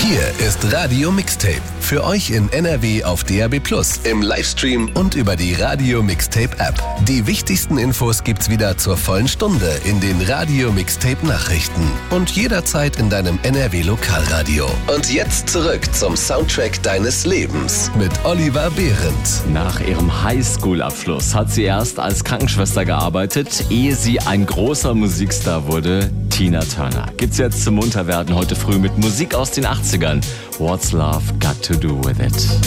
Hier ist Radio Mixtape. Für euch in NRW auf DAB+, im Livestream und über die Radio Mixtape App. Die wichtigsten Infos gibt's wieder zur vollen Stunde in den Radio Mixtape Nachrichten und jederzeit in deinem NRW Lokalradio. Und jetzt zurück zum Soundtrack deines Lebens mit Oliver Behrendt. Nach ihrem Highschool-Abschluss hat sie erst als Krankenschwester gearbeitet, ehe sie ein großer Musikstar wurde. Tina Turner gibt's jetzt zum Munterwerden heute früh mit Musik aus den 80ern. What's Love Got to Do With It?